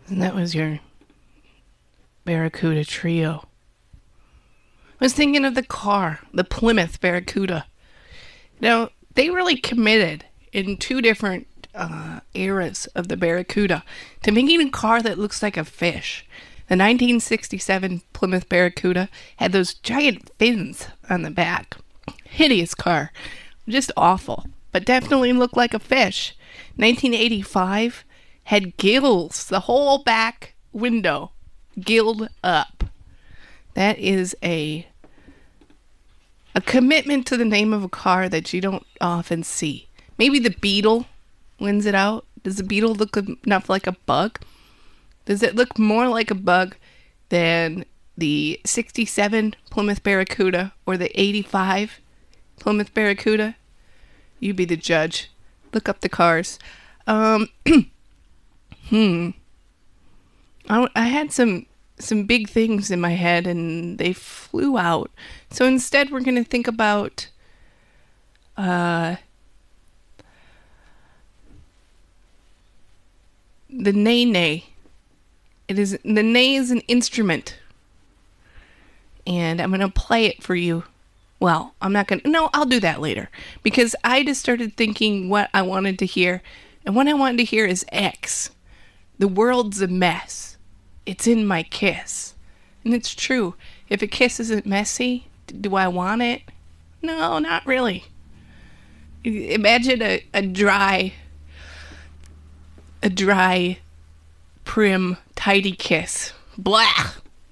And that was your Barracuda trio. I was thinking of the car, the Plymouth Barracuda. Now, they really committed in two different eras of the Barracuda to making a car that looks like a fish. The 1967 Plymouth Barracuda had those giant fins on the back. Hideous car. Just awful. But definitely looked like a fish. 1985 had gills. The whole back window gilled up. That is a commitment to the name of a car that you don't often see. Maybe the Beetle wins it out. Does the Beetle look enough like a bug? Does it look more like a bug than the 67 Plymouth Barracuda or the 85 Plymouth Barracuda? You be the judge. Look up the cars. I had some big things in my head and they flew out. So instead we're going to think about the ney. The ney is an instrument. And I'm going to play it for you. Well, I'm not going to... No, I'll do that later. Because I just started thinking what I wanted to hear. And what I wanted to hear is X. The world's a mess. It's in my kiss. And it's true. If a kiss isn't messy, do I want it? No, not really. Imagine a dry, prim, tidy kiss. Blah!